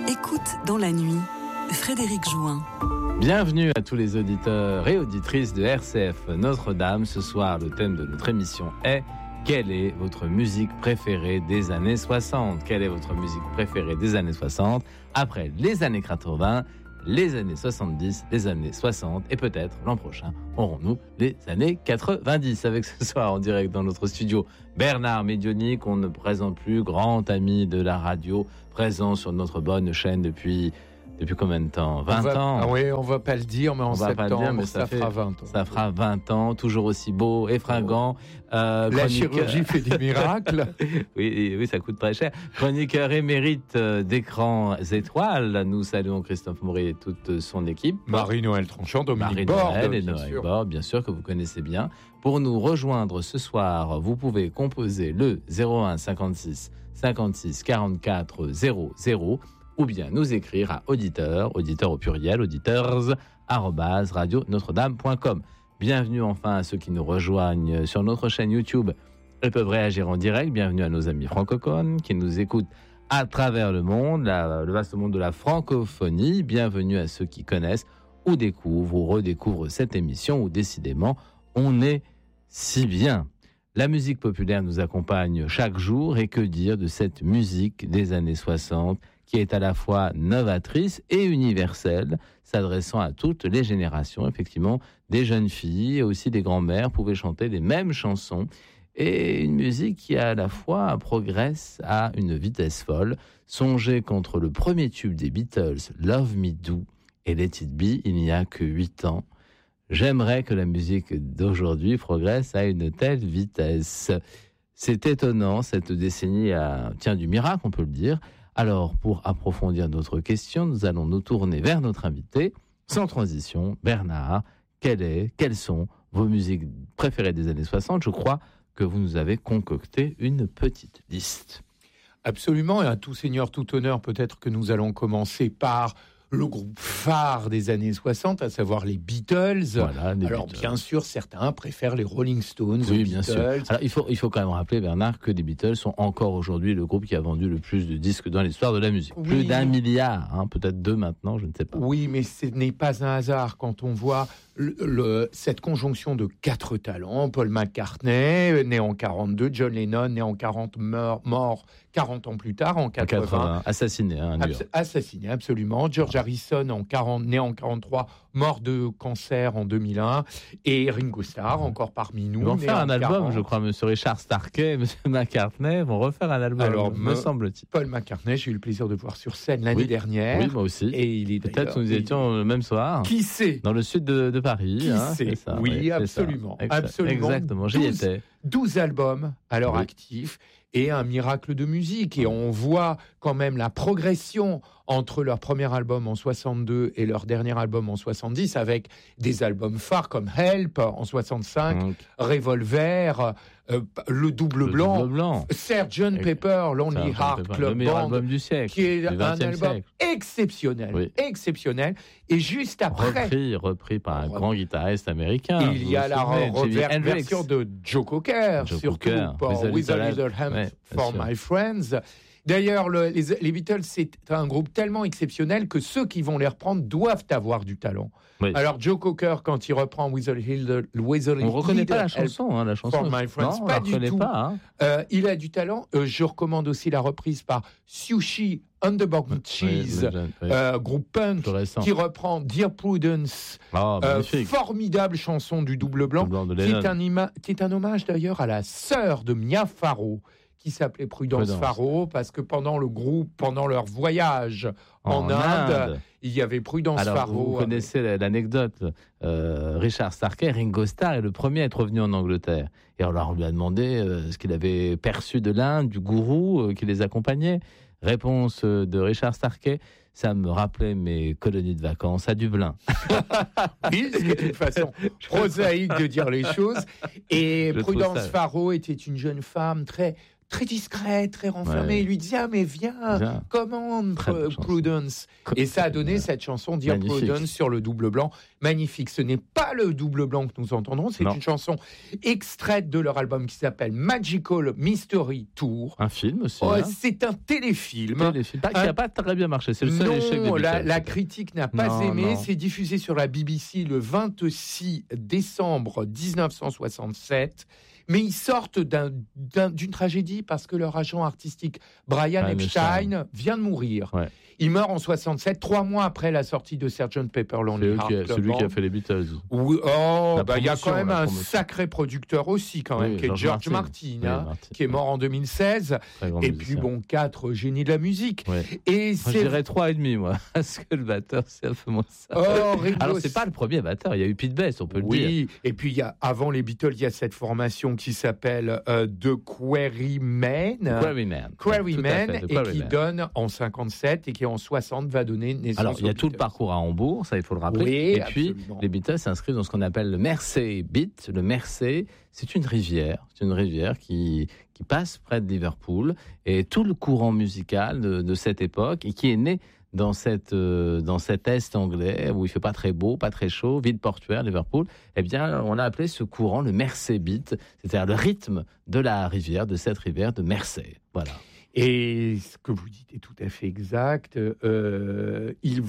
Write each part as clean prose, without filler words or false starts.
Écoute dans la nuit, Frédéric Jouin. Bienvenue à tous les auditeurs et auditrices de RCF Notre-Dame. Ce soir, le thème de notre émission est « Quelle est votre musique préférée des années 60 ?» Quelle est votre musique préférée des années 60 après les années 80, les années 70, les années 60 et peut-être l'an prochain aurons-nous les années 90 avec ce soir en direct dans notre studio Bernard Médioni qu'on ne présente plus, grand ami de la radio, présent sur notre bonne chaîne depuis combien de temps ? 20 ans. Oui, on ne va pas le dire, mais en septembre, mais ça fera 20 ans. Ça fera 20 ans, toujours aussi beau et fringant. La chirurgie fait des miracles. oui, ça coûte très cher. Chroniqueur émérite d'Écrans Étoiles, nous saluons Christophe Maury et toute son équipe. Marie-Noël Tranchant, Dominique Borde. Marie-Noël Borde, bien sûr, que vous connaissez bien. Pour nous rejoindre ce soir, vous pouvez composer le 01 56 56 44 00 ou bien nous écrire à auditeurs au pluriel, auditeurs@radionotre-dame.com. Bienvenue enfin à ceux qui nous rejoignent sur notre chaîne YouTube et peuvent réagir en direct. Bienvenue à nos amis francophones qui nous écoutent à travers le monde, le vaste monde de la francophonie. Bienvenue à ceux qui connaissent ou découvrent ou redécouvrent cette émission où décidément on est si bien. La musique populaire nous accompagne chaque jour et que dire de cette musique des années 60 qui est à la fois novatrice et universelle, s'adressant à toutes les générations. Effectivement, des jeunes filles et aussi des grands-mères pouvaient chanter les mêmes chansons. Et une musique qui à la fois progresse à une vitesse folle. Songez qu'entre le premier tube des Beatles, Love Me Do, et Let It Be, il n'y a que 8 ans. J'aimerais que la musique d'aujourd'hui progresse à une telle vitesse. C'est étonnant, cette décennie tient du miracle, on peut le dire. Alors, pour approfondir notre question, nous allons nous tourner vers notre invité. Sans transition, Bernard, quelles sont vos musiques préférées des années 60 ? Je crois que vous nous avez concocté une petite liste. Absolument, et à tout seigneur, tout honneur, peut-être que nous allons commencer par le groupe phare des années 60, à savoir les Beatles. Voilà, alors, Beatles. Bien sûr, certains préfèrent les Rolling Stones. Oui, aux bien Beatles. sûr. Alors, il faut quand même rappeler, Bernard, que les Beatles sont encore aujourd'hui le groupe qui a vendu le plus de disques dans l'histoire de la musique. Oui. Plus d'1 milliard, peut-être 2 maintenant, je ne sais pas. Oui, mais ce n'est pas un hasard quand on voit cette conjonction de 4 talents. Paul McCartney, né en 42, John Lennon, né en 40, mort 40 ans plus tard, en 80. Assassiné, à New York. Assassiné, absolument. George Harrison, né en 43, mort de cancer en 2001. Et Ringo Starr, encore parmi nous. Ils vont faire un album, 40. je crois, monsieur Richard Starkey et monsieur McCartney vont refaire un album, alors, me semble-t-il. Paul McCartney, j'ai eu le plaisir de voir sur scène l'année dernière. Oui, moi aussi. Et peut-être nous étions le même soir. Qui sait ? Dans le sud de Paris. Qui sait ? Ça, oui, absolument. Absolument. Exactement, j'y étais. 12 albums à leur actif et un miracle de musique. Et on voit quand même la progression entre leur premier album en 62 et leur dernier album en 70, avec des albums phares comme Help en 65, Revolver, le Double Blanc, Sgt. Pepper, Lonely Heart Club le meilleur Band, album du siècle, qui est un album siècle. exceptionnel. Et juste après... Repris par un grand guitariste américain. Il y a la version de Joe Cocker, surtout pour With a Little Help for My Friends. D'ailleurs, les Beatles, c'est un groupe tellement exceptionnel que ceux qui vont les reprendre doivent avoir du talent. Oui. Alors, Joe Cocker, quand il reprend With a Little on ne reconnaît pas la chanson. La chanson For My Friends, non, pas du tout. Pas, il a du talent. Je recommande aussi la reprise par Sushi Underbug Cheese, groupe punk, qui reprend Dear Prudence, formidable chanson du Double Blanc, qui est un hommage d'ailleurs à la sœur de Mia Farrow, qui s'appelait Prudence Farrow, parce que pendant leur voyage en Inde, il y avait Prudence Farrow. Vous connaissez l'anecdote, Richard Starkey, Ringo Starr est le premier à être revenu en Angleterre. Et alors on lui a demandé ce qu'il avait perçu de l'Inde, du gourou qui les accompagnait. Réponse de Richard Starkey: ça me rappelait mes colonies de vacances à Dublin. Oui, c'est une façon prosaïque de dire les choses. Et Prudence Farrow était une jeune femme très très discret, très renfermé. Il lui disait mais viens. Commande Prudence. Et ça a donné cette chanson Dear Prudence sur le double blanc. Magnifique. Ce n'est pas le double blanc que nous entendrons, c'est une chanson extraite de leur album qui s'appelle Magical Mystery Tour. Un film aussi. C'est un téléfilm. Qui n'a pas très bien marché. C'est le seul échec des Beatles. La critique n'a pas aimé. C'est diffusé sur la BBC le 26 décembre 1967. Mais ils sortent d'une tragédie parce que leur agent artistique, Brian Epstein, vient de mourir. Il meurt en 67, 3 mois après la sortie de Sgt. Pepper Lonely Hearts Club Band. Celui qui a fait les Beatles. Il y a quand même un sacré producteur aussi, quand même, qui est George Martin, qui est mort en 2016. Et puis, 4 génies de la musique. Et je dirais 3,5, moi, parce que le batteur, c'est un peu moins ça. Alors, c'est pas le premier batteur, il y a eu Pete Best, on peut le dire. Oui, et puis, avant les Beatles, il y a cette formation qui s'appelle The Quarrymen, et qui donne en 57 et qui en 60 va donner naissance. Alors, il y a tout le parcours à Hambourg, ça il faut le rappeler. Oui, et absolument. Puis, les Beatles s'inscrivent dans ce qu'on appelle le Mersey Beat. Le Mersey, c'est une rivière qui passe près de Liverpool. Et tout le courant musical de cette époque, et qui est né dans cet est anglais où il fait pas très beau, pas très chaud, ville portuaire, Liverpool, eh bien, on a appelé ce courant le Mersey Beat, c'est-à-dire le rythme de la rivière, de cette rivière de Mersey. Voilà. Et ce que vous dites est tout à fait exact. Ils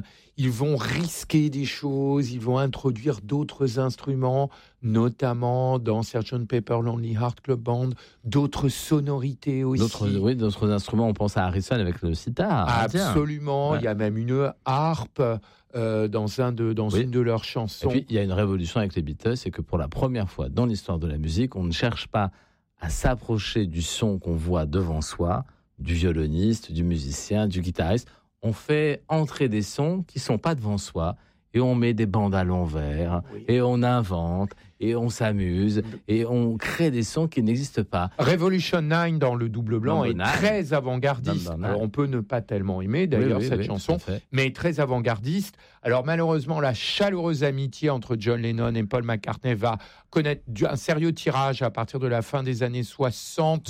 vont risquer des choses, ils vont introduire d'autres instruments, notamment dans Sgt. Pepper Lonely Hearts Club Band, d'autres sonorités aussi. D'autres instruments, on pense à Harrison avec le sitar. Absolument, il y a même une harpe dans une de leurs chansons. Et puis, il y a une révolution avec les Beatles, c'est que pour la première fois dans l'histoire de la musique, on ne cherche pas à s'approcher du son qu'on voit devant soi, du violoniste, du musicien, du guitariste. On fait entrer des sons qui ne sont pas devant soi et on met des bandes à l'envers et on invente et on s'amuse et on crée des sons qui n'existent pas. Revolution 9 dans le double blanc est très avant-gardiste. Alors, on peut ne pas tellement aimer d'ailleurs cette chanson, mais très avant-gardiste. Alors malheureusement, la chaleureuse amitié entre John Lennon et Paul McCartney va connaître un sérieux tirage à partir de la fin des années 60,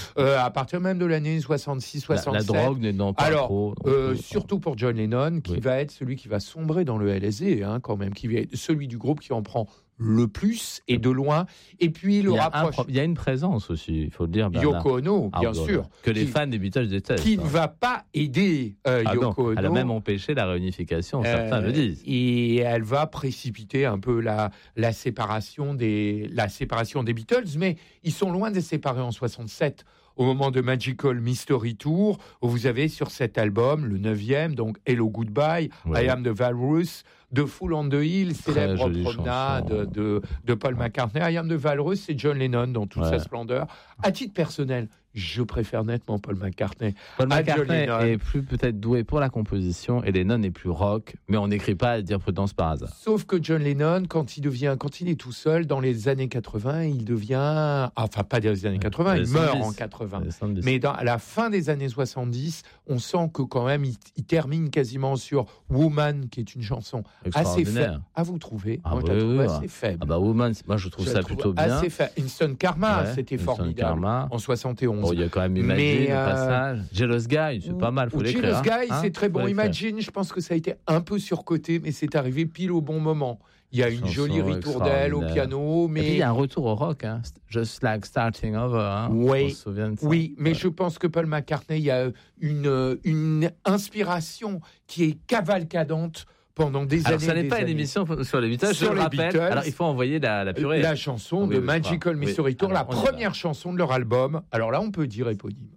à partir même de l'année 66-67. La drogue n'aidant pas trop. Surtout pour John Lennon, qui va être celui qui va sombrer dans le LSD, quand même, qui va être celui du groupe qui en prend le plus et de loin. Et puis il y a une présence aussi, il faut le dire. Yoko Ono, bien sûr. Que les fans des Beatles détestent. Qui ne va pas aider Yoko Ono. Elle a même empêché la réunification, certains le disent. Et elle va précipiter un peu la séparation des Beatles, mais ils sont loin de se séparer en 67. Au moment de Magical Mystery Tour, où vous avez sur cet album, le 9e, donc Hello Goodbye, I Am the Walrus, The Fool on the Hill, célèbre promenade de Paul McCartney. I Am the Walrus, c'est John Lennon dans toute sa splendeur. À titre personnel, je préfère nettement Paul McCartney. Paul McCartney est plus peut-être doué pour la composition et Lennon est plus rock, mais on n'écrit pas à dire Prudence par hasard. Sauf que John Lennon, quand il est tout seul, dans les années 80, il devient... Enfin, pas dans les années 80, il meurt en 80. Mais à la fin des années 70, on sent que quand même, il termine quasiment sur Woman, qui est une chanson assez faible. À vous trouver. Moi, je la trouve assez faible. Woman, moi, je trouve ça plutôt bien. Assez faible. Instant Karma, c'était formidable. En 71. Il y a quand même Imagine, le passage. Jealous Guy, c'est pas mal, faut l'écrire. Jealous Guy, c'est très bon. Imagine, je pense que ça a été un peu surcoté, mais c'est arrivé pile au bon moment. Il y a une jolie ritournelle au piano, mais... Et puis il y a un retour au rock, Just Like Starting Over. Oui, mais je pense que Paul McCartney, il y a une inspiration qui est cavalcadante pendant des années. Ça n'est pas une émission sur les Beatles, je le rappelle. Alors il faut envoyer la purée. La chanson de Magical Mystery Tour, la première chanson de leur album. Alors là, on peut dire éponyme.